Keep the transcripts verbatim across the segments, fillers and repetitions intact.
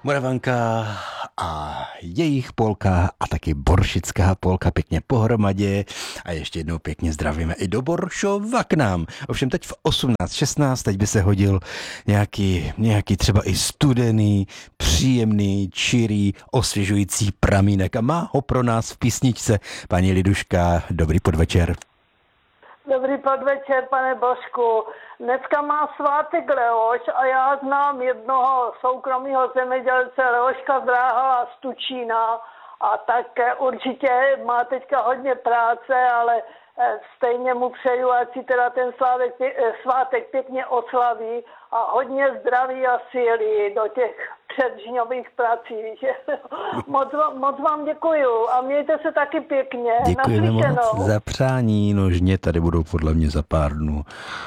Moravanka a jejich polka a taky boršická polka pěkně pohromadě a ještě jednou pěkně zdravíme i do Boršova k nám. Ovšem teď v osmnáct šestnáct, teď by se hodil nějaký, nějaký třeba i studený, příjemný, čirý, osvěžující pramínek a má ho pro nás v písničce paní Liduška. Dobrý podvečer. Dobrý podvečer, pane Božku. Dneska má svátek Leoš a já znám jednoho soukromého zemědělce Leoška Zdráhala z Tučína a tak určitě má teďka hodně práce, ale stejně mu přeju, ať si teda ten svátek, svátek pěkně oslaví a hodně zdraví a síly do těch předžňových prací. moc, moc vám děkuju a mějte se taky pěkně. Děkujeme moc za přání. Nožně tady budou podle mě za pár dnů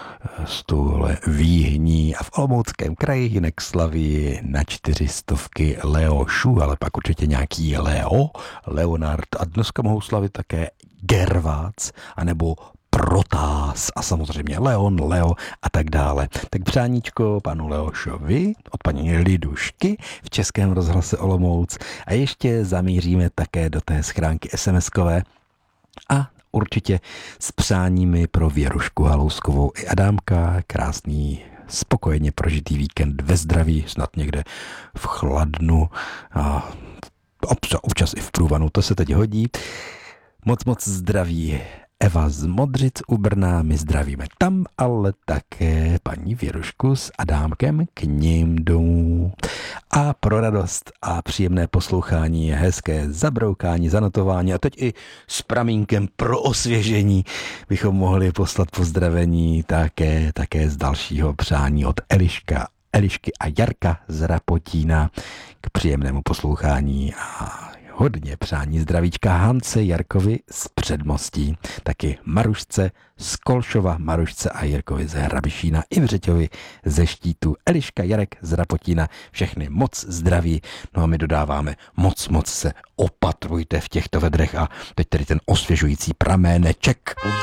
z tohle výhní a v Olomouckém kraji jinak slaví na čtyřistovky Leošů, ale pak určitě nějaký Leo, Leonard a dneska mohou slavit také Gervác anebo Protás a samozřejmě Leon, Leo a tak dále. Tak přáníčko panu Leošovi od paní Lidušky v Českém rozhlase Olomouc a ještě zamíříme také do té schránky SMSkové a určitě s přáními pro Věrušku Halouskovou i Adámka. Krásný, spokojeně prožitý víkend ve zdraví, snad někde v chladnu a občas i v průvanu, to se teď hodí. Moc moc zdraví Eva z Modřic u Brna, my zdravíme tam, ale také paní Věrušku s Adámkem k ním domů. A pro radost a příjemné poslouchání, hezké zabroukání, zanotování a teď i s pramínkem pro osvěžení bychom mohli poslat pozdravení také, také z dalšího přání od Eliška, Elišky a Jarka z Rapotína k příjemnému poslouchání a hodně přání zdravíčka Hance Jarkovi z Předmostí, taky Marušce z Kolšova, Marušce a Jirkovi z Hrabišína i Vřeťovi ze Štítu, Eliška, Jarek z Rapotína, všechny moc zdraví. No a my dodáváme moc, moc se opatrujte v těchto vedrech a teď tedy ten osvěžující praméneček.